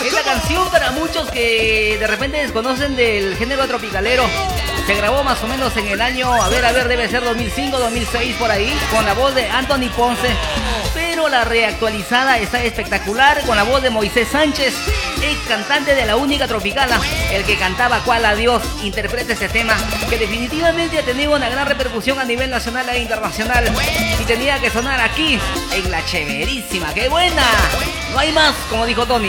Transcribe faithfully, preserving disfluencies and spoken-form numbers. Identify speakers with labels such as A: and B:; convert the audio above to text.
A: Esta canción, para muchos que de repente desconocen del género tropicalero, se grabó más o menos en el año, a ver, a ver, debe ser dos mil cinco, dos mil seis por ahí, con la voz de Anthony Ponce. Pero la reactualizada está espectacular, con la voz de Moisés Sánchez, ex cantante de La Única Tropicana, el que cantaba Cuál Adiós. Interpreta este tema que definitivamente ha tenido una gran repercusión a nivel nacional e internacional, y tenía que sonar aquí en La Chéverísima. ¡Qué buena! No hay más, como dijo Tony.